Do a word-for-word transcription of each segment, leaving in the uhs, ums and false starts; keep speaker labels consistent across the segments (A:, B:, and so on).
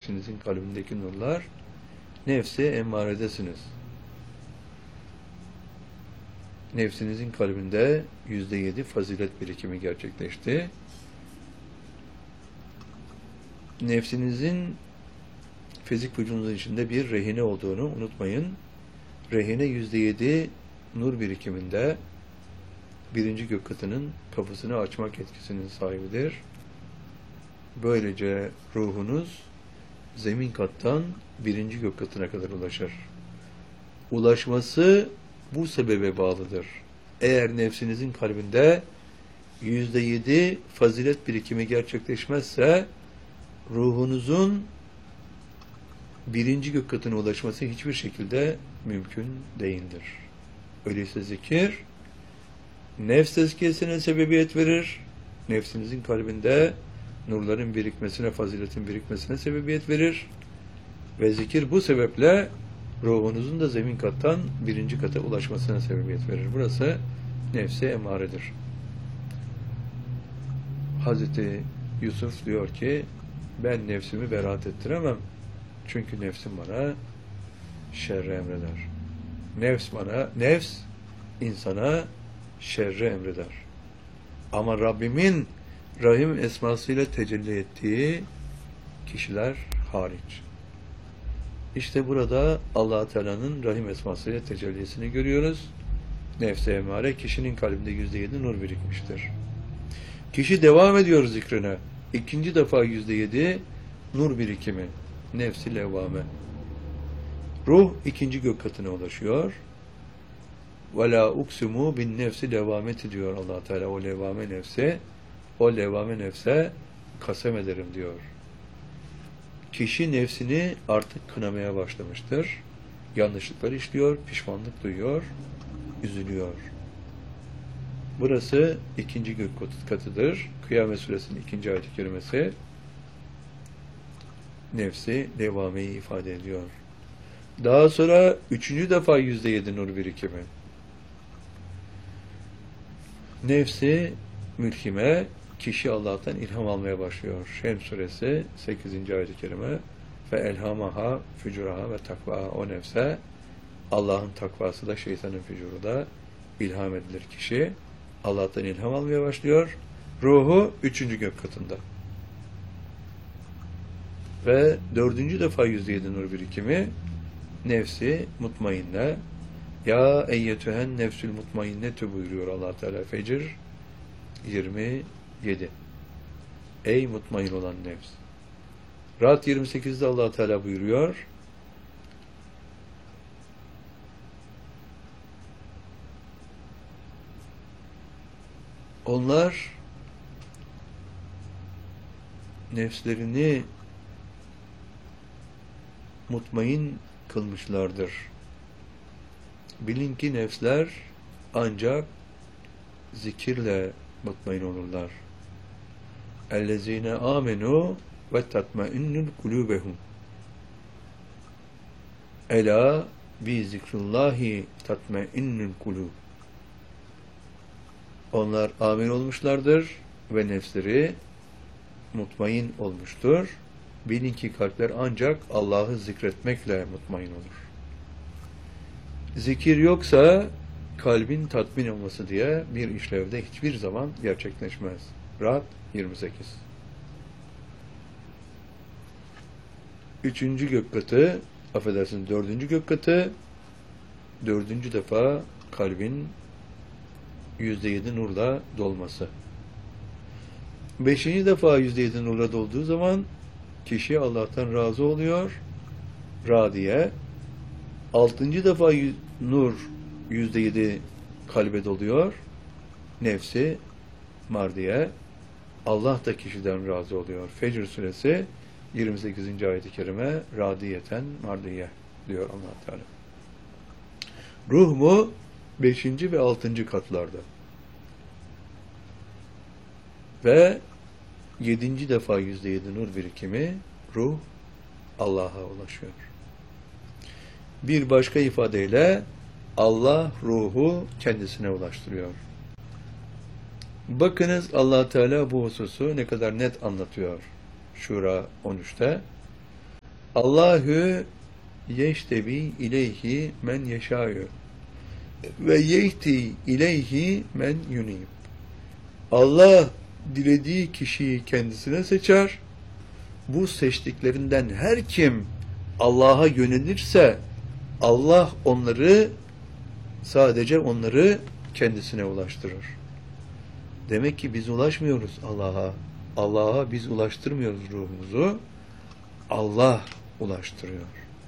A: nefsinizin kalbindeki nurlar, nefse emmaredesiniz. Nefsinizin kalbinde yüzde yedi fazilet birikimi gerçekleşti. Nefsinizin fizik vücudunuzun içinde bir rehine olduğunu unutmayın. Rehine yüzde yedi nur birikiminde birinci gök katının kapısını açmak etkisinin sahibidir. Böylece ruhunuz zemin kattan birinci gök katına kadar ulaşır. Ulaşması bu sebebe bağlıdır. Eğer nefsinizin kalbinde yüzde yedi fazilet birikimi gerçekleşmezse ruhunuzun birinci gök katına ulaşması hiçbir şekilde mümkün değildir. Öyleyse zikir nefs tezkiyesine sebebiyet verir. Nefsinizin kalbinde nurların birikmesine, faziletin birikmesine sebebiyet verir. Ve zikir bu sebeple ruhunuzun da zemin kattan birinci kata ulaşmasına sebebiyet verir. Burası nefse emaredir. Hazreti Yusuf diyor ki ben nefsimi beraat ettiremem. Çünkü nefsim bana şerre emreder. Nefs bana, nefs insana şerre emreder. Ama Rabbimin Rahim esmasıyla tecelli ettiği kişiler hariç. İşte burada Allah Teala'nın Rahim esmasıyla tecellisini görüyoruz. Nefs-i emmare kişinin kalbinde yüzde yedi nur birikmiştir. Kişi devam ediyor zikrine. İkinci defa yüzde yedi nur birikimi. Nefs-i levvame. Ruh ikinci gök katına ulaşıyor. وَلَا اُقْسِمُوا بِالنَّفْسِ levvameti diyor Allah Teala o levvame nefse. O levvame nefse kasem ederim diyor. Kişi nefsini artık kınamaya başlamıştır. Yanlışlıklar işliyor, pişmanlık duyuyor, üzülüyor. Burası ikinci gök katıdır. Kıyamet Suresinin ikinci ayet-i kerimesi nefsi devameyi ifade ediyor. Daha sonra üçüncü defa yüzde yedi nur birikimi. Nefsi mülhime kişi Allah'tan ilham almaya başlıyor. Şems Suresi sekizinci ayet-i kerime ve elhamaha fücuraha ve takvaha o nefse Allah'ın takvası da şeytanın fücuru da ilham edilir kişi. Allah'tan ilham almaya başlıyor. Ruhu üçüncü gök katında. Ve dördüncü defa yüzde yedi nur birikimi nefsi mutmainne ya eyyetühen nefsül mutmainnetu buyuruyor Allah Teala Fecr yirmi yedi. Ey mutmain olan nefs. Ra'd yirmi sekizde Allah Teala buyuruyor. Onlar nefslerini mutmain kılmışlardır. Bilin ki nefsler ancak zikirle mutmain olurlar. اَلَّذ۪ينَ آمَنُوا وَتَطْمَئِنُّ قُلُوبَهُمْ اَلَا بِذِكْرِ اللّٰهِ تَطْمَئِنُّ الْقُلُوبِ Onlar amin olmuşlardır ve nefsleri mutmain olmuştur. Bilin ki kalpler ancak Allah'ı zikretmekle mutmain olur. Zikir yoksa kalbin tatmin olması diye bir işlevde hiçbir zaman gerçekleşmez. Ra'd yirmi sekiz. Üçüncü gök katı, affedersiniz dördüncü gök katı, dördüncü defa kalbin yüzde yedi nurla dolması. Beşinci defa yüzde yedi nurla dolduğu zaman kişi Allah'tan razı oluyor. Radiye. Altıncı defa yüz, nur yüzde yedi kalbe doluyor. Nefsi mardiye. Allah da kişiden razı oluyor. Fecr suresi yirmi sekizinci ayet-i kerime radiyeten mardiye diyor Allah Teala. Ruh mu? Beşinci ve altıncı katlarda. Ve yedinci defa yüzde yedi nur birikimi ruh Allah'a ulaşıyor. Bir başka ifadeyle Allah ruhu kendisine ulaştırıyor. Bakınız Allah Teala bu hususu ne kadar net anlatıyor. Şura on üçte. Allahü yeştebi ileyhi men yeşâ'yu ve yehdi ileyhi men yunib. Allah dilediği kişiyi kendisine seçer. Bu seçtiklerinden her kim Allah'a yönelirse Allah onları, sadece onları kendisine ulaştırır. Demek ki biz ulaşmıyoruz Allah'a. Allah'a biz ulaştırmıyoruz ruhumuzu. Allah ulaştırıyor.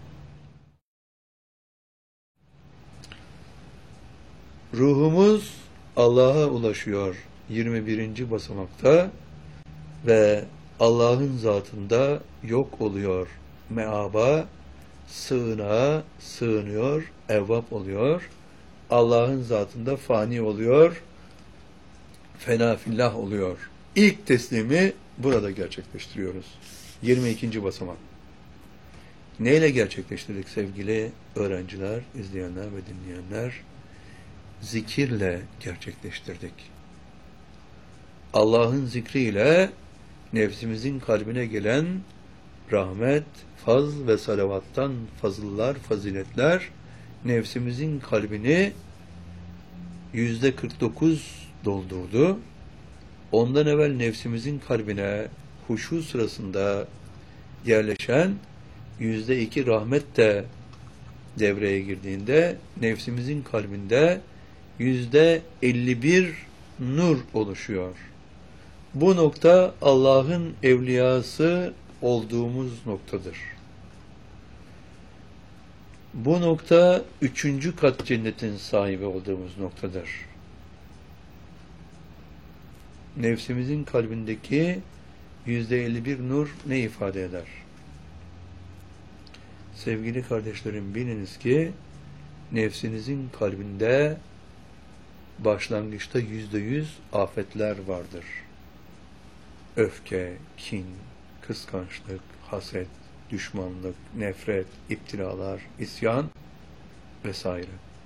A: Ruhumuz Allah'a ulaşıyor yirmi birinci basamakta ve Allah'ın zatında yok oluyor. Meaba, sığınağa sığınıyor, evvap oluyor. Allah'ın zatında fani oluyor, fena fillah oluyor. İlk teslimi burada gerçekleştiriyoruz. yirmi ikinci basamak. Neyle gerçekleştirdik sevgili öğrenciler, izleyenler ve dinleyenler? Zikirle gerçekleştirdik. Allah'ın zikriyle nefsimizin kalbine gelen rahmet, faz ve salavattan fazıllar, faziletler nefsimizin kalbini yüzde kırk dokuz doldurdu. Ondan evvel nefsimizin kalbine huşu sırasında yerleşen yüzde iki rahmet de devreye girdiğinde nefsimizin kalbinde yüzde elli bir nur oluşuyor. Bu nokta Allah'ın evliyası olduğumuz noktadır. Bu nokta üçüncü kat cennetin sahibi olduğumuz noktadır. Nefsimizin kalbindeki yüzde elli bir nur ne ifade eder? Sevgili kardeşlerim, biliniz ki nefsinizin kalbinde başlangıçta yüzde yüz afetler vardır. Öfke, kin, kıskançlık, haset, düşmanlık, nefret, iptilalar, isyan vesaire.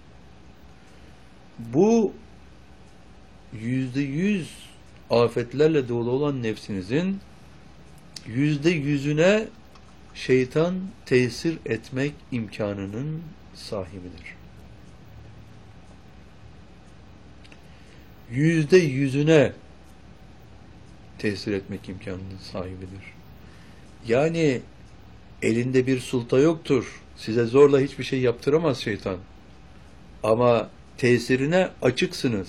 A: Bu yüzde yüz afetlerle dolu olan nefsinizin yüzde yüzüne şeytan tesir etmek imkanının sahibidir. Yüzde yüzüne tesir etmek imkanının sahibidir. Yani elinde bir sulta yoktur. Size zorla hiçbir şey yaptıramaz şeytan. Ama tesirine açıksınız.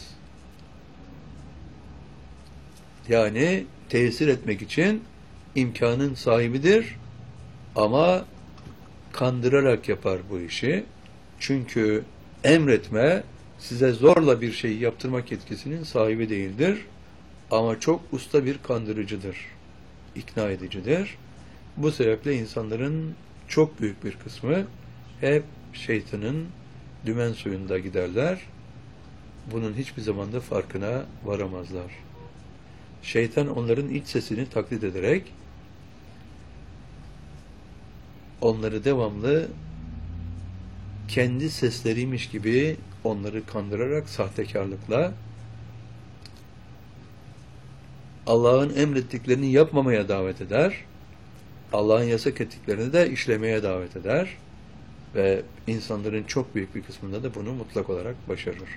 A: Yani tesir etmek için imkanın sahibidir. Ama kandırarak yapar bu işi. Çünkü emretme, size zorla bir şey yaptırmak yetkisinin sahibi değildir. Ama çok usta bir kandırıcıdır. İkna edicidir. Bu sebeple insanların çok büyük bir kısmı hep şeytanın dümen suyunda giderler. Bunun hiçbir zamanda farkına varamazlar. Şeytan onların iç sesini taklit ederek onları devamlı kendi sesleriymiş gibi onları kandırarak sahtekarlıkla Allah'ın emrettiklerini yapmamaya davet eder. Allah'ın yasak ettiklerini de işlemeye davet eder. Ve insanların çok büyük bir kısmında da bunu mutlak olarak başarır.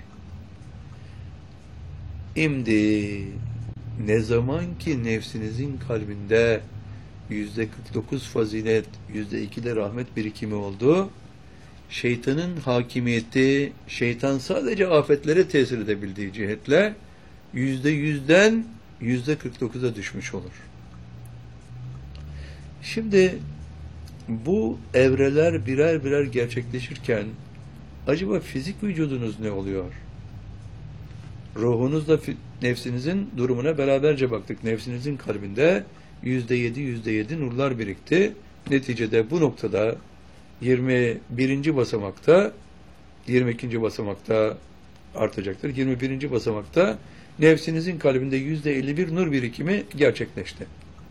A: Şimdi ne zaman ki nefsinizin kalbinde yüzde kırk dokuz fazilet, yüzde iki de rahmet birikimi oldu, şeytanın hakimiyeti, şeytan sadece afetlere tesir edebildiği cihetle yüzde yüzden yüzde kırk dokuza düşmüş olur. Şimdi bu evreler birer birer gerçekleşirken acaba fizik vücudunuz ne oluyor? Ruhunuzla nefsinizin durumuna beraberce baktık. Nefsinizin kalbinde yüzde yedi, yüzde yedi nurlar birikti. Neticede bu noktada yirmi birinci basamakta, yirmi ikinci basamakta artacaktır. yirmi birinci basamakta nefsinizin kalbinde yüzde elli bir nur birikimi gerçekleşti.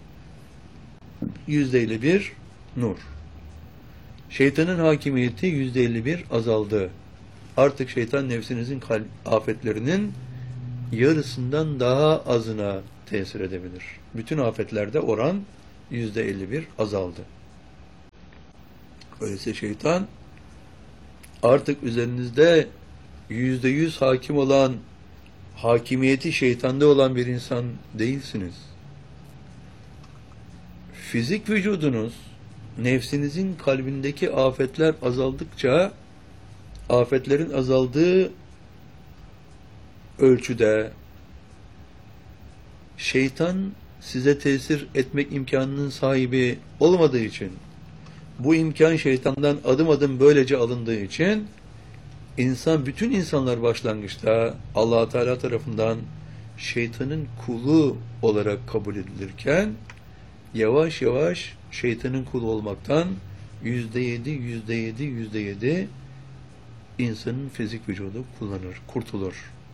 A: yüzde elli bir nur. Şeytanın hakimiyeti yüzde elli bir azaldı. Artık şeytan nefsinizin afetlerinin yarısından daha azına tesir edebilir. Bütün afetlerde oran yüzde elli bir azaldı. Öyleyse şeytan artık üzerinizde yüzde yüz hakim olan, hakimiyeti şeytanda olan bir insan değilsiniz. Fizik vücudunuz, nefsinizin kalbindeki afetler azaldıkça, afetlerin azaldığı ölçüde şeytan size tesir etmek imkanının sahibi olmadığı için, bu imkan şeytandan adım adım böylece alındığı için, insan, bütün insanlar başlangıçta Allah Teala tarafından şeytanın kulu olarak kabul edilirken, yavaş yavaş şeytanın kulu olmaktan yüzde yedi, yüzde yedi, yüzde yedi insanın fizik vücudu kullanır, kurtulur.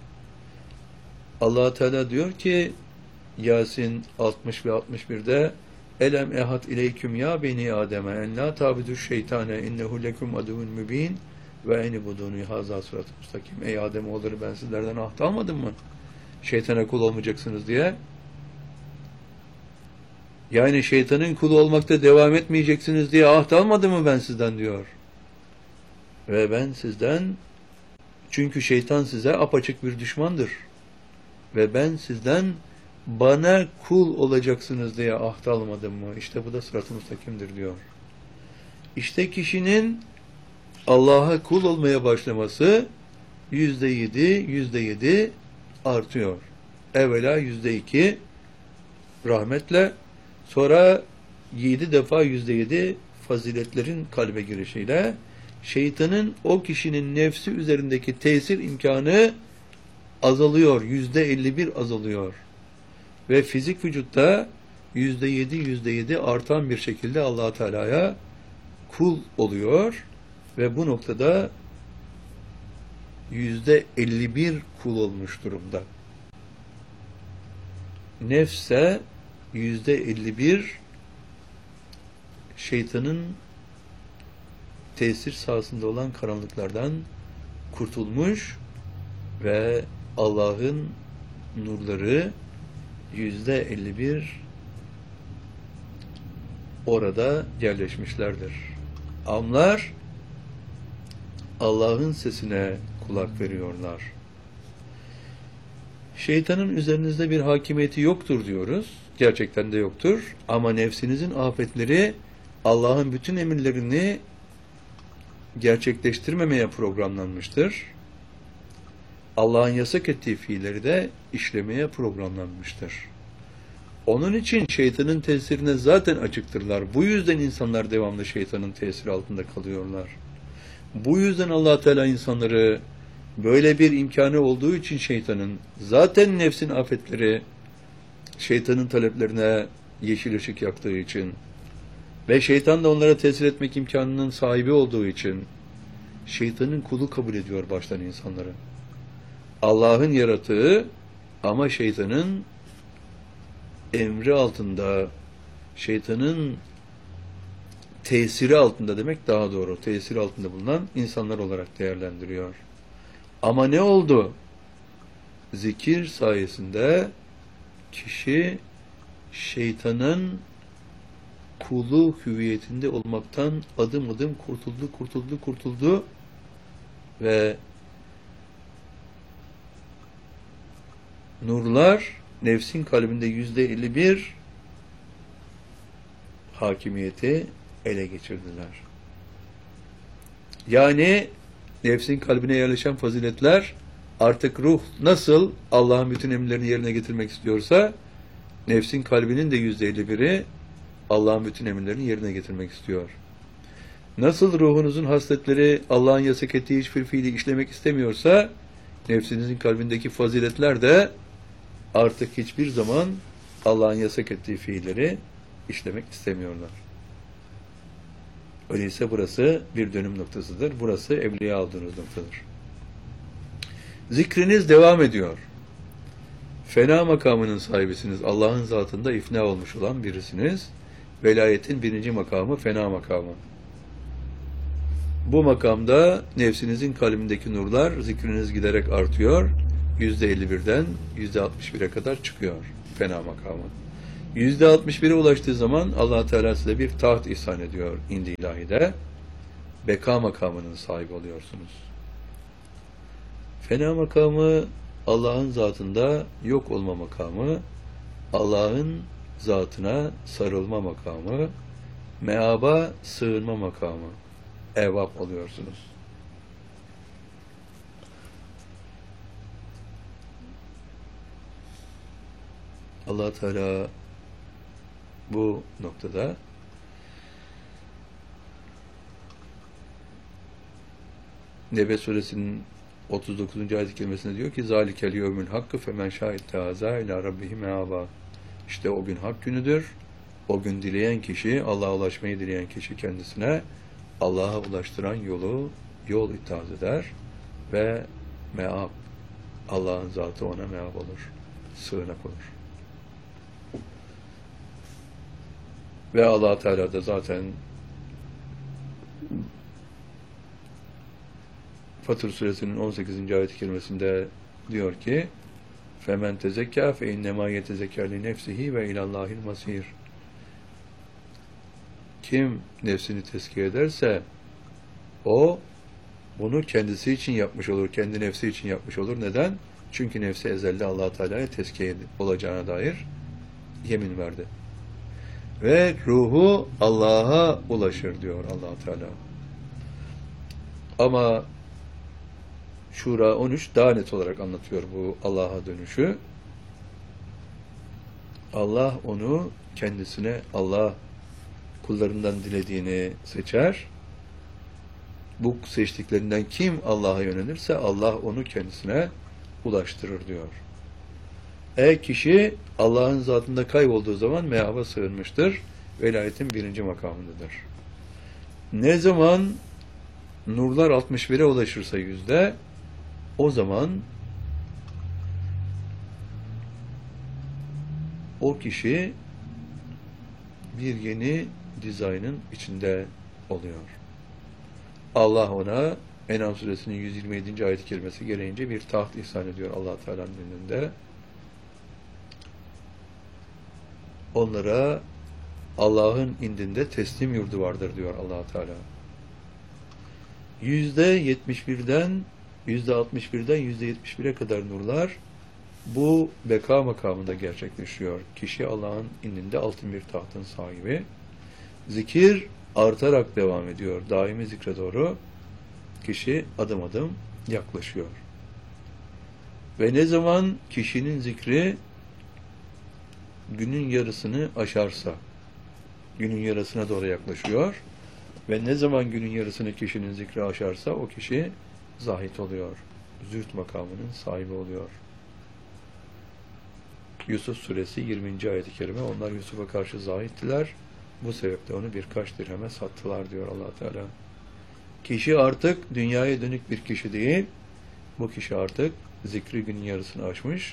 A: Allah Teala diyor ki Yasin altmış ve altmış birde Elem ehat ileyküm ya beni Adem'e en la tabidu şeytane innehu lekum aduvun mübin ve eni budunu haza sırat-ı müstakim. Ey Adem oğulları, ben sizlerden ahd almadım mı? Şeytana kul olmayacaksınız diye. Yani şeytanın kulu olmakta devam etmeyeceksiniz diye ahd almadım mı ben sizden diyor. Ve ben sizden, çünkü şeytan size apaçık bir düşmandır. Ve ben sizden bana kul olacaksınız diye ahd almadım mı? İşte bu da sırat-ı müstakimdir diyor. İşte kişinin Allah'a kul olmaya başlaması yüzde yedi, yüzde yedi artıyor. Evvela yüzde iki rahmetle, sonra yedi defa yüzde yedi faziletlerin kalbe girişiyle şeytanın o kişinin nefsi üzerindeki tesir imkanı azalıyor. Yüzde elli bir azalıyor. Ve fizik vücutta yüzde yedi, yüzde yedi artan bir şekilde Allah Teala'ya kul oluyor. Ve bu noktada yüzde elli bir kul olmuş durumda. Nefse yüzde elli bir şeytanın tesir sahasında olan karanlıklardan kurtulmuş ve Allah'ın nurları yüzde elli bir orada yerleşmişlerdir. Amlar Allah'ın sesine kulak veriyorlar. Şeytanın üzerinizde bir hakimiyeti yoktur diyoruz. Gerçekten de yoktur. Ama nefsinizin afetleri Allah'ın bütün emirlerini gerçekleştirmemeye programlanmıştır. Allah'ın yasak ettiği fiilleri de işlemeye programlanmıştır. Onun için şeytanın tesirine zaten açıktırlar. Bu yüzden insanlar devamlı şeytanın tesiri altında kalıyorlar. Bu yüzden Allah Teala insanları, böyle bir imkanı olduğu için şeytanın, zaten nefsin afetleri şeytanın taleplerine yeşil ışık yaktığı için ve şeytan da onlara tesir etmek imkanının sahibi olduğu için şeytanın kulu kabul ediyor baştan insanları. Allah'ın yaratığı ama şeytanın emri altında, şeytanın tesiri altında demek daha doğru, tesiri altında bulunan insanlar olarak değerlendiriyor. Ama ne oldu? Zikir sayesinde kişi şeytanın kulu hüviyetinde olmaktan adım adım kurtuldu, kurtuldu, kurtuldu ve nurlar nefsin kalbinde yüzde elli bir hakimiyeti ele geçirdiler. Yani nefsin kalbine yerleşen faziletler, artık ruh nasıl Allah'ın bütün emirlerini yerine getirmek istiyorsa, nefsin kalbinin de yüzde elli biri Allah'ın bütün emirlerini yerine getirmek istiyor. Nasıl ruhunuzun hasletleri Allah'ın yasak ettiği hiçbir fiili işlemek istemiyorsa, nefsinizin kalbindeki faziletler de artık hiçbir zaman Allah'ın yasak ettiği fiilleri işlemek istemiyorlar. Öyleyse burası bir dönüm noktasıdır. Burası evliya aldığınız noktadır. Zikriniz devam ediyor. Fena makamının sahibisiniz. Allah'ın zatında ifna olmuş olan birisiniz. Velayetin birinci makamı fena makamı. Bu makamda nefsinizin kalbindeki nurlar, zikriniz giderek artıyor. yüzde elli birden yüzde altmış bire kadar çıkıyor fena makamı. yüzde altmış bire ulaştığı zaman Allah Teala size bir taht ihsan ediyor indi ilahide. beka makamının sahibi oluyorsunuz. Fena makamı Allah'ın zatında yok olma makamı, Allah'ın zatına sarılma makamı, meaba sığınma makamı, evvab oluyorsunuz. Allah Teala bu noktada Nebe suresinin otuz dokuzuncu ayet-i kerimesinde diyor ki zalikel yevmül hakkı femen şahidte haza ila rabbihi meaba. İşte o gün hak günüdür. O gün dileyen kişi, Allah'a ulaşmayı dileyen kişi kendisine Allah'a ulaştıran yolu, yol itaat eder ve meab, Allah'ın zatı ona meab olur, sığınak olur. Ve Allah Teala da zaten Fatır suresinin on sekizinci ayet-i kerimesinde diyor ki فَمَنْ تَزَكَّى فَاِنَّمَا يَتَزَكَّى لِنَفْسِهِ وَاِلَى اللّٰهِ الْمَصِيرِ. Kim nefsini tezkiye ederse o bunu kendisi için yapmış olur, kendi nefsi için yapmış olur. Neden? Çünkü nefsi ezelde Allah Teala'ya tezkiye olacağına dair yemin verdi. Ve ruhu Allah'a ulaşır diyor Allah Teala. Ama Şura on üç daha net olarak anlatıyor bu Allah'a dönüşü. Allah onu kendisine, Allah kullarından dilediğini seçer. Bu seçtiklerinden kim Allah'a yönelirse Allah onu kendisine ulaştırır diyor. Eğer kişi Allah'ın zatında kaybolduğu zaman meaba sığınmıştır. Velayetin birinci makamındadır. Ne zaman nurlar altmış bire ulaşırsa yüzde, o zaman o kişi bir yeni dizaynın içinde oluyor. Allah ona En'am suresinin yüz yirmi yedinci ayet-i kerimesi gereğince bir taht ihsan ediyor Allah Teala'nın önünde. Onlara Allah'ın indinde teslim yurdu vardır diyor Allah Teala. Yüzde yetmiş birden yüzde altmış birden yüzde yetmiş bire kadar nurlar bu beka makamında gerçekleşiyor. Kişi Allah'ın indinde altın bir tahtın sahibi. Zikir artarak devam ediyor. Daimi zikre doğru kişi adım adım yaklaşıyor. Ve ne zaman kişinin zikri günün yarısını aşarsa, günün yarısına doğru yaklaşıyor ve ne zaman günün yarısını kişinin zikri aşarsa o kişi zahit oluyor. Zühd makamının sahibi oluyor. Yusuf suresi yirminci ayet-i kerime, onlar Yusuf'a karşı zahittiler. Bu sebeple onu birkaç dirheme sattılar diyor Allah Teala. Kişi artık dünyaya dönük bir kişi değil, bu kişi artık zikri günün yarısını aşmış,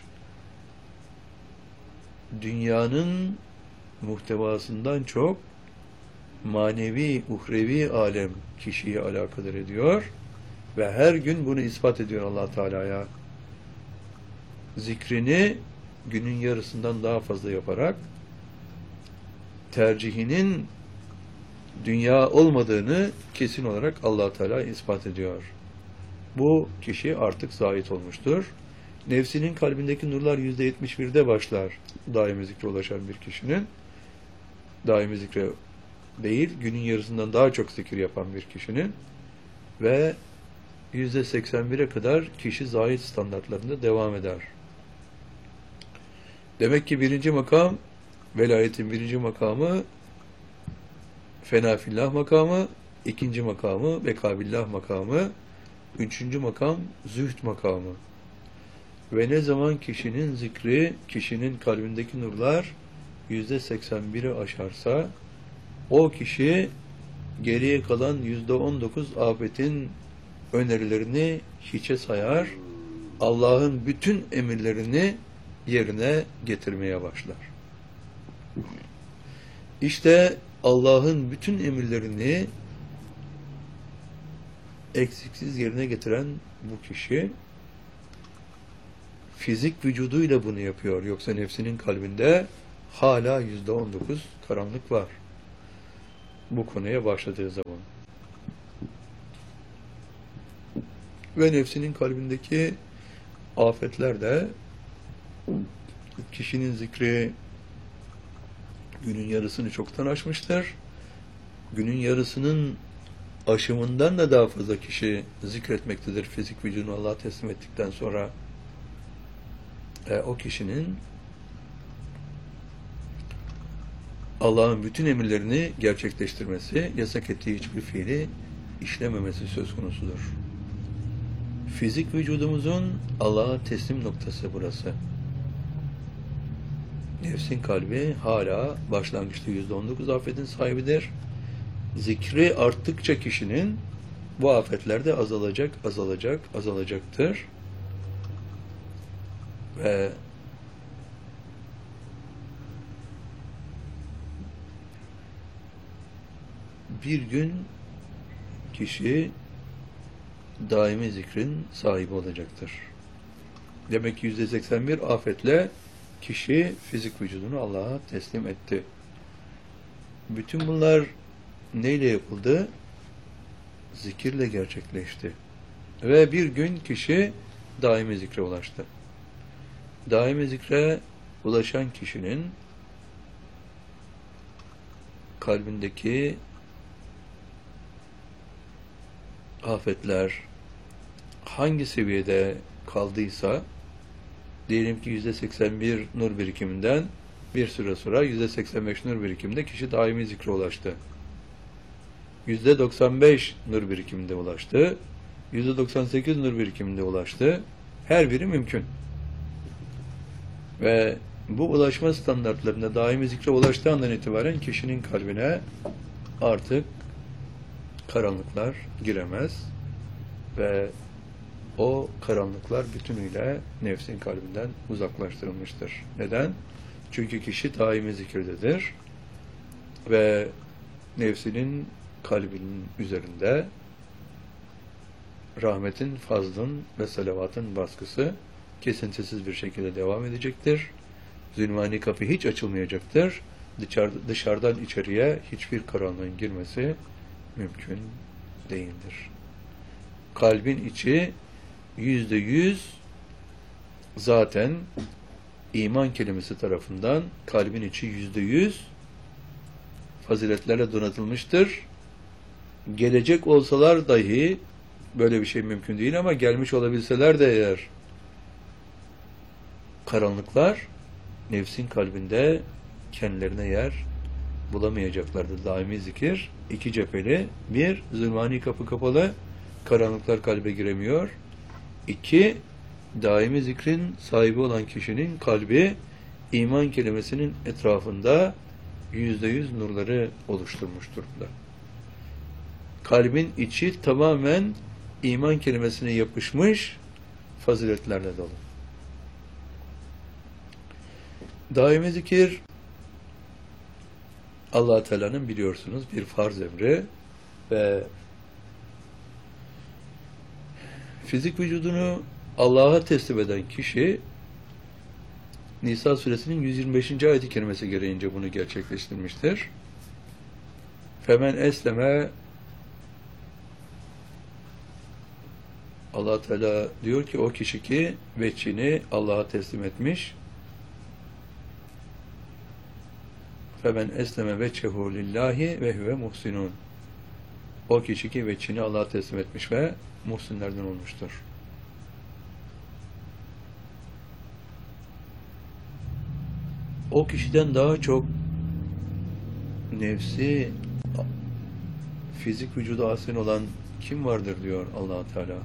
A: dünyanın muhtevasından çok manevi, uhrevi alem kişiyi alakadar ediyor ve her gün bunu ispat ediyor Allah Teala'ya. Zikrini günün yarısından daha fazla yaparak tercihinin dünya olmadığını kesin olarak Allah Teala ispat ediyor. Bu kişi artık zahit olmuştur. Nefsinin kalbindeki nurlar yüzde yetmiş birde başlar. Daimi zikre ulaşan bir kişinin, daimi zikre değil, günün yarısından daha çok zikir yapan bir kişinin ve yüzde seksen bire kadar kişi zahit standartlarında devam eder. Demek ki birinci makam, velayetin birinci makamı fenafillah makamı, ikinci makamı vekabillah makamı, üçüncü makam zühd makamı. Ve ne zaman kişinin zikri, kişinin kalbindeki nurlar yüzde seksen biri aşarsa, o kişi geriye kalan yüzde on dokuz afetin önerilerini hiçe sayar, Allah'ın bütün emirlerini yerine getirmeye başlar. İşte Allah'ın bütün emirlerini eksiksiz yerine getiren bu kişi fizik vücuduyla bunu yapıyor. Yoksa nefsinin kalbinde hala yüzde on dokuz karanlık var. Bu konuya başladığı zaman. Ve nefsinin kalbindeki afetler de kişinin zikri günün yarısını çoktan aşmıştır. Günün yarısının aşımından da daha fazla kişi zikretmektedir. Fizik vücudunu Allah'a teslim ettikten sonra e, o kişinin Allah'ın bütün emirlerini gerçekleştirmesi, yasak ettiği hiçbir fiili işlememesi söz konusudur. Fizik vücudumuzun Allah'a teslim noktası burası. Nefsin kalbi hala başlangıçta yüzde on dokuz afetin sahibidir. Zikri arttıkça kişinin bu afetler de azalacak, azalacak, azalacaktır. Ve bir gün kişi daimi zikrin sahibi olacaktır. Demek ki yüzde seksen bir afetle kişi fizik vücudunu Allah'a teslim etti. Bütün bunlar neyle yapıldı? Zikirle gerçekleşti. Ve bir gün kişi daimi zikre ulaştı. Daimi zikre ulaşan kişinin kalbindeki afetler hangi seviyede kaldıysa, diyelim ki yüzde seksen bir nur birikiminden bir süre sonra yüzde seksen beş nur birikiminde kişi daimi zikre ulaştı. yüzde doksan beş nur birikiminde ulaştı. yüzde doksan sekiz nur birikiminde ulaştı. Her biri mümkün. Ve bu ulaşma standartlarında daimi zikre ulaştığı andan itibaren kişinin kalbine artık karanlıklar giremez ve o karanlıklar bütünüyle nefsin kalbinden uzaklaştırılmıştır. Neden? Çünkü kişi daimi zikirdedir ve nefsinin kalbinin üzerinde rahmetin, fazlın ve salavatın baskısı kesintisiz bir şekilde devam edecektir. Zulmani kapı hiç açılmayacaktır. Dışarı, dışarıdan içeriye hiçbir karanlığın girmesi mümkün değildir. Kalbin içi yüzde yüz zaten iman kelimesi tarafından kalbin içi yüzde yüz faziletlerle donatılmıştır. Gelecek olsalar dahi böyle bir şey mümkün değil ama gelmiş olabilseler de eğer karanlıklar nefsin kalbinde kendilerine yer bulamayacaklardır. Daimi zikir iki cepheli. Bir, zulmani kapı kapalı, karanlıklar kalbe giremiyor. İki, daimi zikrin sahibi olan kişinin kalbi iman kelimesinin etrafında yüzde yüz nurları oluşturmuş durumda. Kalbin içi tamamen iman kelimesine yapışmış faziletlerle dolu. Daimi zikir Allah Teala'nın biliyorsunuz bir farz emri ve fizik vücudunu Allah'a teslim eden kişi Nisa suresinin yüz yirmi beşinci ayet-i kerimesi gereğince bunu gerçekleştirmiştir. Femen esleme Allah Teala diyor ki o kişi ki veçhini Allah'a teslim etmiş. Femen esleme veçhehu lillahi ve huve muhsinun. O kişi ki veçhini Allah'a teslim etmiş ve muhsinlerden olmuştur. O kişiden daha çok nefsi fizik vücudu asin olan kim vardır diyor Allah Teala.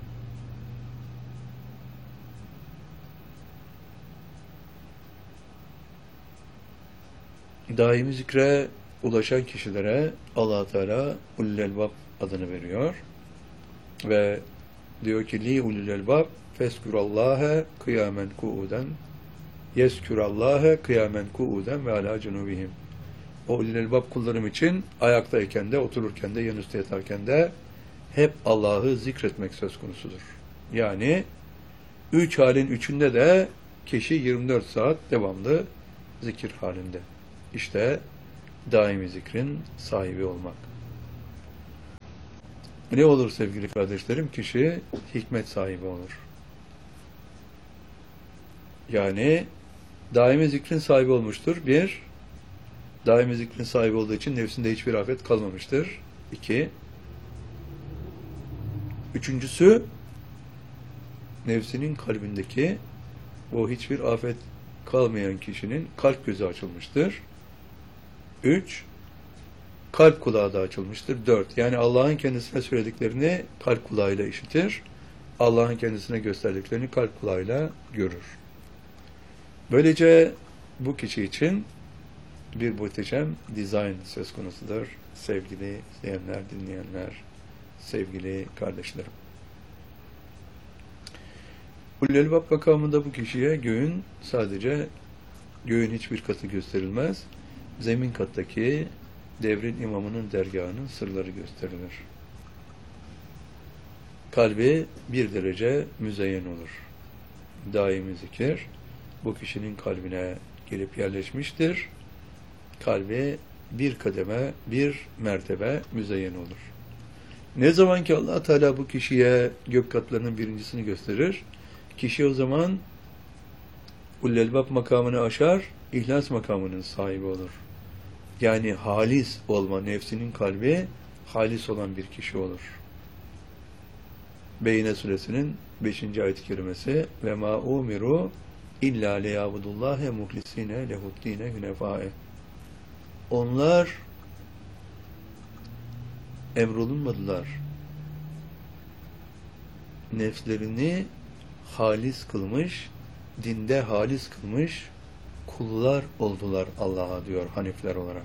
A: Daimi zikre ulaşan kişilere Allah Teala ulul elbab adını veriyor ve diyor ki li ulul elbab feskurallaha kıyamen kuuden yeskurallaha kıyamen kuuden ve ala cunubihim. O ulul elbab kullarım için ayaktayken de, otururken de, yanüstü yatarken de hep Allah'ı zikretmek söz konusudur. Yani üç halin üçünde de kişi yirmi dört saat devamlı zikir halinde. İşte daimi zikrin sahibi olmak. Ne olur sevgili kardeşlerim? Kişi hikmet sahibi olur. Yani daimi zikrin sahibi olmuştur. Bir, daimi zikrin sahibi olduğu için nefsinde hiçbir afet kalmamıştır. İki, üçüncüsü, nefsinin kalbindeki o hiçbir afet kalmayan kişinin kalp gözü açılmıştır. Üç, kalp kulağı da açılmıştır. Dört, yani Allah'ın kendisine söylediklerini kalp kulağıyla işitir. Allah'ın kendisine gösterdiklerini kalp kulağıyla görür. Böylece bu kişi için bir muhteşem dizayn söz konusudur. Sevgili izleyenler, dinleyenler, sevgili kardeşlerim. Ulul-Elbab makamında bu kişiye göğün sadece göğün hiçbir katı gösterilmez. Zemin kattaki devrin imamının dergahının sırları gösterilir. Kalbi bir derece müzeyyen olur. Daimi zikir bu kişinin kalbine gelip yerleşmiştir. Kalbi bir kademe, bir mertebe müzeyyen olur. Ne zaman ki Allah Teala bu kişiye gök katlarının birincisini gösterir, kişi o zaman Ulul-Elbab makamını aşar, ihlas makamının sahibi olur. Yani halis olma, nefsinin kalbi halis olan bir kişi olur. Beyne suresinin beşinci ayet-i kerimesi ve ma umiru illa liyabudullahe muhlisine lehuddine hunefae. Onlar emrolunmadılar. Nefslerini halis kılmış, dinde halis kılmış kullar oldular Allah'a diyor hanifler olarak.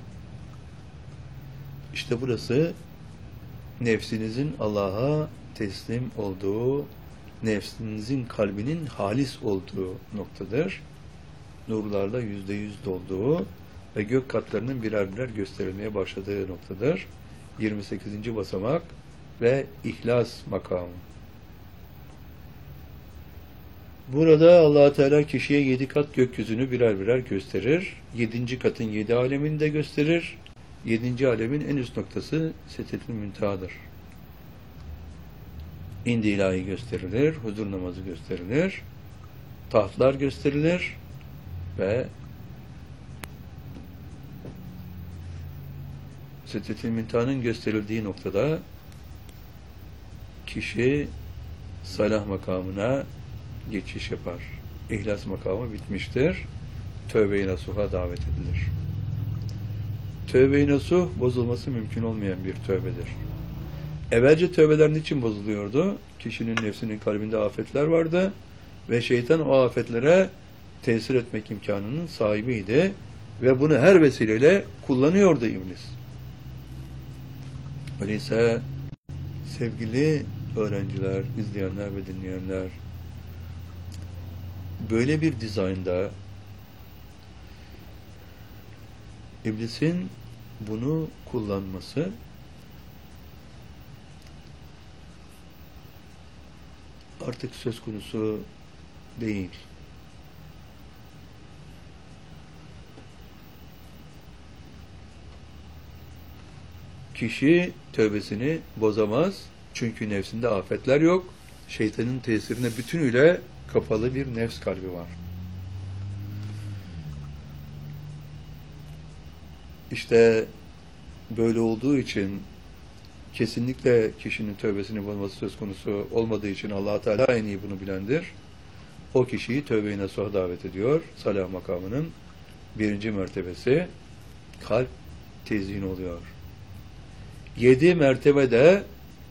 A: İşte burası nefsinizin Allah'a teslim olduğu, nefsinizin kalbinin halis olduğu noktadır. Nurlarla yüzde yüz dolduğu ve gök katlarının birer birer gösterilmeye başladığı noktadır. yirmi sekizinci basamak ve ihlas makamı. Burada Allah Teala kişiye yedi kat gökyüzünü birer birer gösterir. Yedinci katın yedi alemini de gösterir. Yedinci alemin en üst noktası Sidretül Münteha'dır. İndi ilahi gösterilir, huzur namazı gösterilir, tahtlar gösterilir ve Sidretül Münteha'nın gösterildiği noktada kişi salah makamına geçiş yapar. İhlas makamı bitmiştir. Tövbe-i nasuha davet edilir. Tövbe-i nasuh bozulması mümkün olmayan bir tövbedir. Evvelce tövbeler niçin bozuluyordu? Kişinin nefsinin kalbinde afetler vardı ve şeytan o afetlere tesir etmek imkanının sahibiydi ve bunu her vesileyle kullanıyordu iblis. Öyleyse sevgili öğrenciler, izleyenler ve dinleyenler, böyle bir dizaynda iblisin bunu kullanması artık söz konusu değil. Kişi tövbesini bozamaz. Çünkü nefsinde afetler yok. Şeytanın tesirine bütünüyle kapalı bir nefs kalbi var. İşte böyle olduğu için kesinlikle kişinin tövbesini bozması söz konusu olmadığı için Allah Teala en iyi bunu bilendir. O kişiyi tövbe-i nasuha davet ediyor. Salah makamının birinci mertebesi kalp tezyin oluyor. Yedi mertebede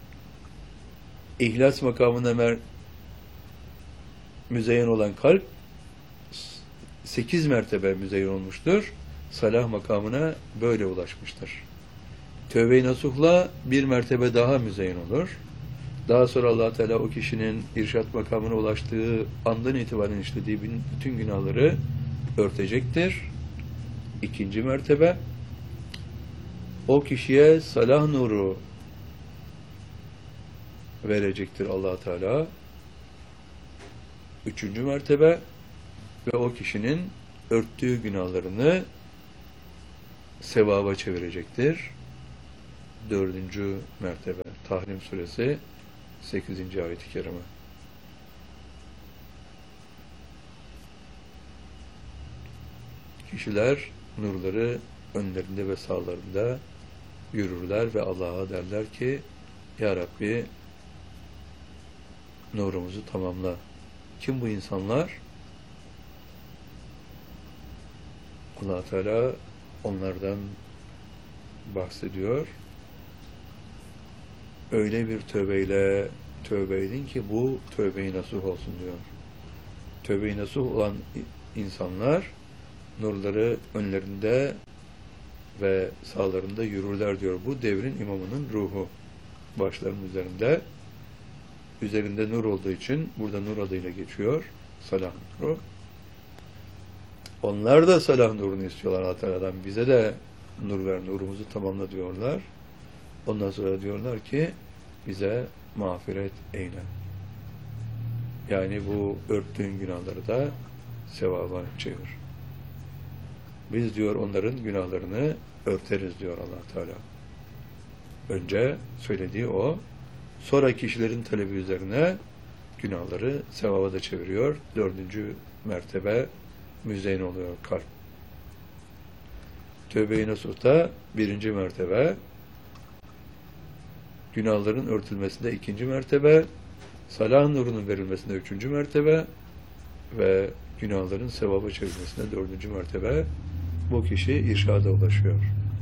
A: ihlas makamına mer müzeyyen olan kalp sekiz mertebe müzeyyen olmuştur. Salah makamına böyle ulaşmıştır. Tövbe-i nasuhla bir mertebe daha müzeyyen olur. Daha sonra Allah Teala o kişinin irşat makamına ulaştığı andan itibaren işlediği bütün günahları örtecektir. İkinci mertebe o kişiye salah nuru verecektir Allah Teala. Üçüncü mertebe ve o kişinin örttüğü günahlarını sevaba çevirecektir. dördüncü mertebe. Tahrim suresi sekizinci ayet-i kerime. Kişiler nurları önlerinde ve sağlarında yürürler ve Allah'a derler ki Ya Rabbi nurumuzu tamamla. Kim bu insanlar? Allah Teala onlardan bahsediyor. Öyle bir tövbeyle tövbe edin ki bu tövbe-i nasuh olsun diyor. Tövbe-i nasuh olan insanlar nurları önlerinde ve sağlarında yürürler diyor. Bu devrin imamının ruhu. Başlarının üzerinde. Üzerinde nur olduğu için burada nur adıyla geçiyor. Salah nuru. Onlar da salah nurunu istiyorlar Allah Teala'dan. Bize de nur ver, nurumuzu tamamla diyorlar. Ondan sonra diyorlar ki bize mağfiret eyle. Yani bu örttüğün günahları da sevaba çevir. Biz diyor onların günahlarını örteriz diyor Allah Teala. Önce söylediği o. Sonra kişilerin talebi üzerine günahları sevaba da çeviriyor. Dördüncü mertebe müzeyyin oluyor kalp. Tövbe-i nasuh'ta birinci mertebe, günahların örtülmesinde ikinci mertebe, salah nurunun verilmesinde üçüncü mertebe ve günahların sevaba çevrilmesinde dördüncü mertebe. Bu kişi irşada ulaşıyor.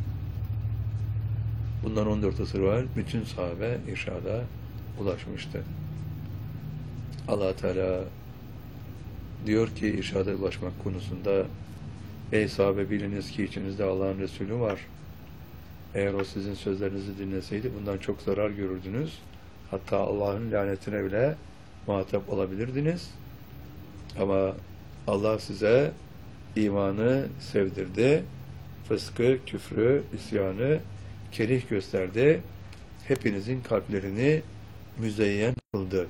A: Bundan on dört asır var. Bütün sahabe irşada ulaşmıştı. Allah Teala diyor ki irşada ulaşmak konusunda ey sahabe biliniz ki içinizde Allah'ın Resulü var. Eğer o sizin sözlerinizi dinleseydi bundan çok zarar görürdünüz. Hatta Allah'ın lanetine bile muhatap olabilirdiniz. Ama Allah size imanı sevdirdi. Fıskı, küfrü, isyanı kerih gösterdi. Hepinizin kalplerini müzeyyen kıldı.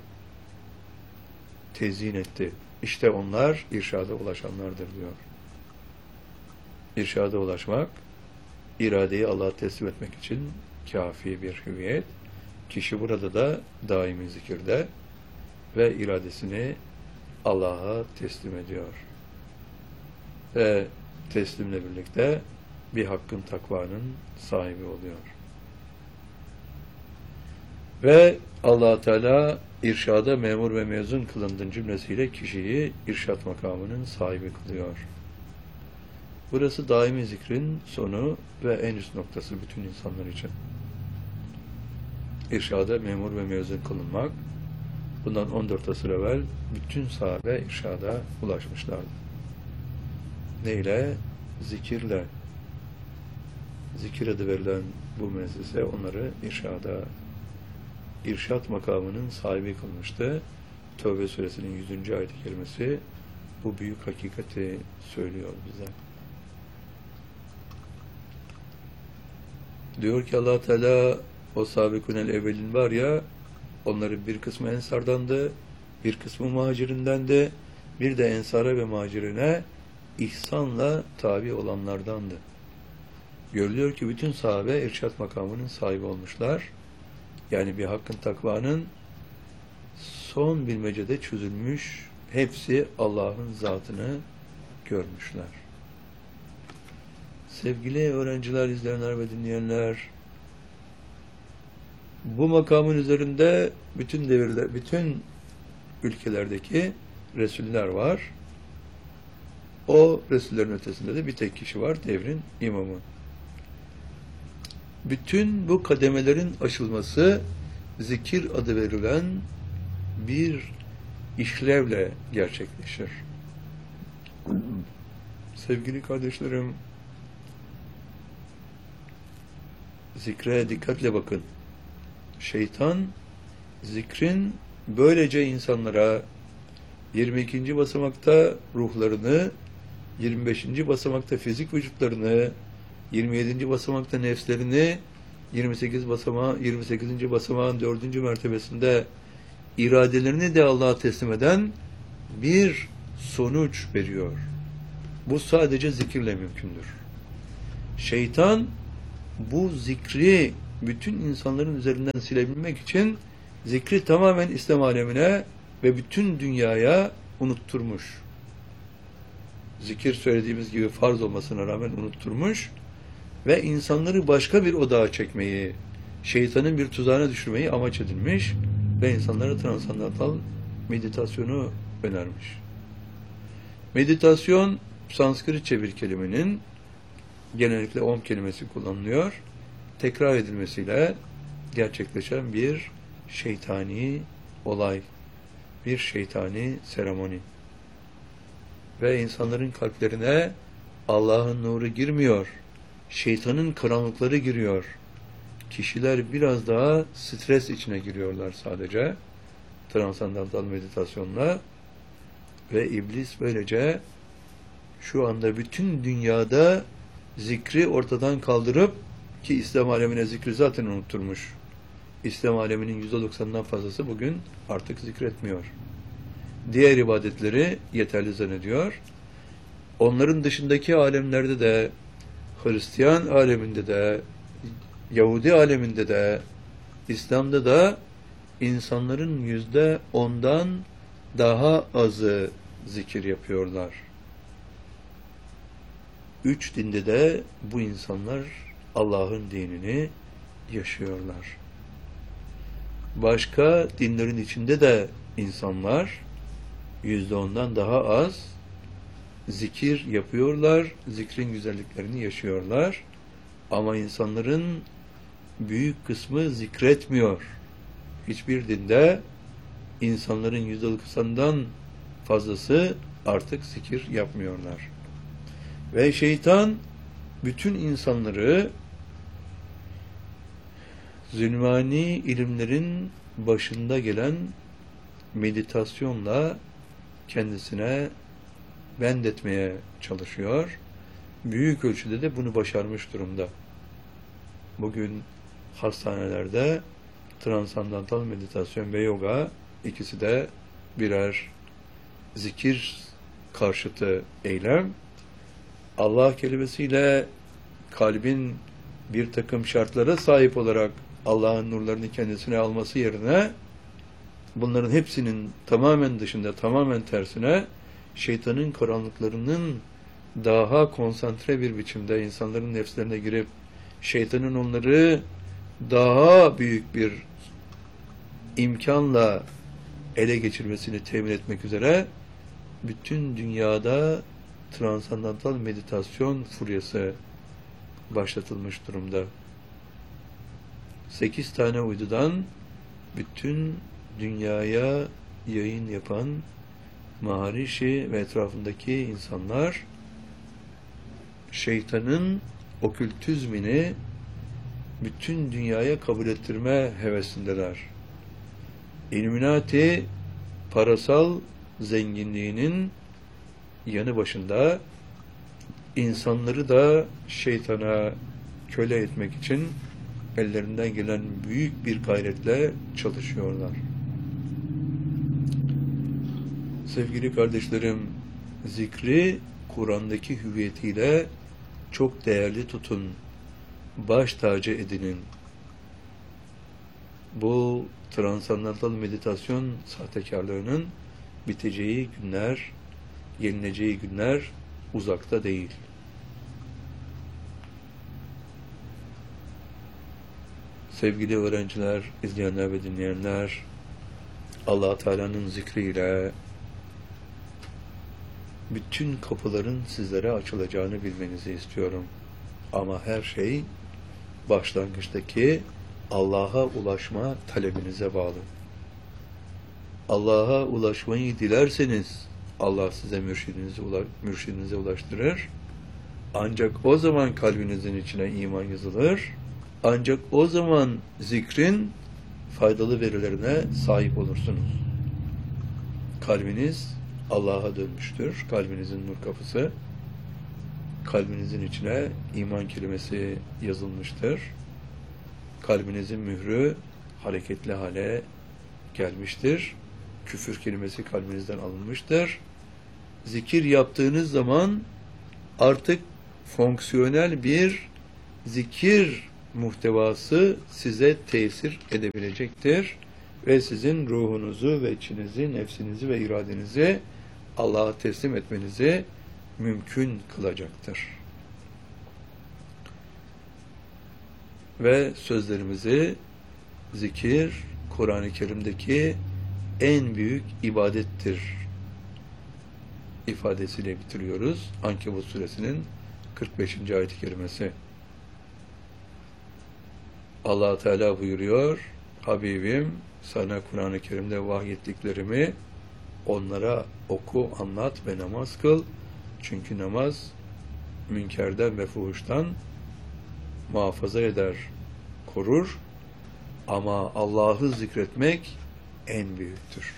A: Tezyin etti. İşte onlar irşada ulaşanlardır diyor. İrşada ulaşmak, iradeyi Allah'a teslim etmek için kafi bir hüviyet. Kişi burada da daimi zikirde ve iradesini Allah'a teslim ediyor. Ve teslimle birlikte bir hakkın takvanın sahibi oluyor. Ve Allah Teala irşada memur ve mezun kılındın cümlesiyle kişiyi irşat makamının sahibi kılıyor. Burası daimi zikrin sonu ve en üst noktası bütün insanlar için. İrşada memur ve mezun kılınmak, bundan on dört asır evvel bütün sahabe irşada ulaşmışlardı. Neyle? Zikirle. Zikir adı verilen bu meclise onları irşada, irşat makamının sahibi kılmıştı. Tövbe suresinin yüzüncü ayet-i kerimesi bu büyük hakikati söylüyor bize. Diyor ki Allah Teala o sabikunel evvelin var ya, onların bir kısmı ensardandı, bir kısmı muhacirindendi, bir de ensara ve muhacirine ihsanla tabi olanlardandı. Görülüyor ki bütün sahabe irşat makamının sahibi olmuşlar. Yani bir hakkın takvanın son bilmecede çözülmüş, hepsi Allah'ın zatını görmüşler. Sevgili öğrenciler, izleyenler ve dinleyenler, bu makamın üzerinde bütün devirler, bütün ülkelerdeki Resuller var. O Resullerin ötesinde de bir tek kişi var, devrin imamı. Bütün bu kademelerin aşılması zikir adı verilen bir işlevle gerçekleşir. Sevgili kardeşlerim, zikre dikkatle bakın. Şeytan, zikrin böylece insanlara yirmi ikinci basamakta ruhlarını, yirmi beşinci basamakta fizik vücutlarını, yirmi yedinci basamakta nefslerini, yirmi sekiz basamağı, yirmi sekizinci basamağın dördüncü mertebesinde iradelerini de Allah'a teslim eden bir sonuç veriyor. Bu sadece zikirle mümkündür. Şeytan bu zikri bütün insanların üzerinden silebilmek için zikri tamamen İslam alemine ve bütün dünyaya unutturmuş. Zikir söylediğimiz gibi farz olmasına rağmen unutturmuş ve insanları başka bir odağa çekmeyi, şeytanın bir tuzağına düşürmeyi amaç edinmiş ve insanlara transandantal meditasyonu önermiş. Meditasyon, Sanskritçe bir kelimenin genellikle om kelimesi kullanılıyor. Tekrar edilmesiyle gerçekleşen bir şeytani olay, bir şeytani seremoni. Ve insanların kalplerine Allah'ın nuru girmiyor, şeytanın karanlıkları giriyor. Kişiler biraz daha stres içine giriyorlar sadece transandantal meditasyonla ve iblis böylece şu anda bütün dünyada zikri ortadan kaldırıp, ki İslam alemine zikri zaten unutturmuş. İslam aleminin yüzde doksanından fazlası bugün artık zikretmiyor. Diğer ibadetleri yeterli zannediyor. Onların dışındaki alemlerde de, Hristiyan aleminde de, Yahudi aleminde de, İslam'da da insanların yüzde ondan daha azı zikir yapıyorlar. Üç dinde de bu insanlar Allah'ın dinini yaşıyorlar. Başka dinlerin içinde de insanlar yüzde ondan daha az zikir yapıyorlar, zikrin güzelliklerini yaşıyorlar. Ama insanların büyük kısmı zikretmiyor. Hiçbir dinde insanların yüzde doksandan fazlası artık zikir yapmıyorlar. Ve şeytan bütün insanları zulmani ilimlerin başında gelen meditasyonla kendisine bendetmeye çalışıyor. Büyük ölçüde de bunu başarmış durumda. Bugün hastanelerde transandantal meditasyon ve yoga ikisi de birer zikir karşıtı eylem. Allah kelimesiyle kalbin bir takım şartlara sahip olarak Allah'ın nurlarını kendisine alması yerine bunların hepsinin tamamen dışında, tamamen tersine şeytanın karanlıklarının daha konsantre bir biçimde insanların nefslerine girip şeytanın onları daha büyük bir imkanla ele geçirmesini temin etmek üzere bütün dünyada transandantal meditasyon furyası başlatılmış durumda. Sekiz tane uydudan bütün dünyaya yayın yapan Maharishi ve etrafındaki insanlar şeytanın okültizmini bütün dünyaya kabul ettirme hevesindeler. Illuminati parasal zenginliğinin yanı başında insanları da şeytana köle etmek için ellerinden gelen büyük bir gayretle çalışıyorlar. Sevgili kardeşlerim, zikri Kur'an'daki hüviyetiyle çok değerli tutun, baş tacı edinin. Bu transandantal meditasyon sahtekarlığının biteceği günler, yenileceği günler uzakta değil. Sevgili öğrenciler, izleyenler ve dinleyenler, Allah Teala'nın zikriyle bütün kapıların sizlere açılacağını bilmenizi istiyorum. Ama her şey başlangıçtaki Allah'a ulaşma talebinize bağlı. Allah'a ulaşmayı dilerseniz Allah size mürşidinize, ula mürşidinize ulaştırır. Ancak o zaman kalbinizin içine iman yazılır. Ancak o zaman zikrin faydalı verilerine sahip olursunuz. Kalbiniz Allah'a dönmüştür. Kalbinizin nur kapısı. Kalbinizin içine iman kelimesi yazılmıştır. Kalbinizin mührü hareketli hale gelmiştir. Küfür kelimesi kalbinizden alınmıştır. Zikir yaptığınız zaman artık fonksiyonel bir zikir muhtevası size tesir edebilecektir ve sizin ruhunuzu ve içinizi, nefsinizi ve iradenizi Allah'a teslim etmenizi mümkün kılacaktır. Ve sözlerimizi zikir, Kur'an-ı Kerim'deki en büyük ibadettir ifadesiyle bitiriyoruz. Ankebut suresinin kırk beşinci ayet-i kerimesi. Allah Teala buyuruyor, Habibim sana Kur'an-ı Kerim'de vahyettiklerimi onlara oku, anlat ve namaz kıl. Çünkü namaz münkerden ve fuhuştan muhafaza eder, korur. Ama Allah'ı zikretmek en büyüktür.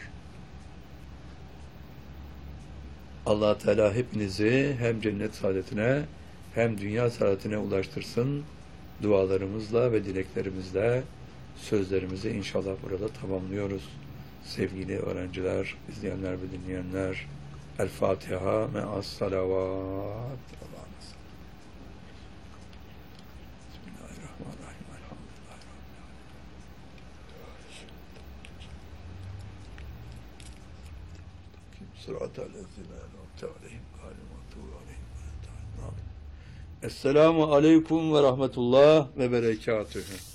A: Allah Teala hepinizi hem cennet saadetine hem dünya saadetine ulaştırsın. Dualarımızla ve dileklerimizle sözlerimizi inşallah burada tamamlıyoruz. Sevgili öğrenciler, izleyenler ve dinleyenler, El Fatiha me'as salavat. Bismillahirrahmanirrahim. Elhamdülillah. Sıratel lezine en'amte aleyhim gâyril mağdûbi aleyhim ve led-dâllîn. Esselamu aleyküm ve rahmetullah ve berekatühü.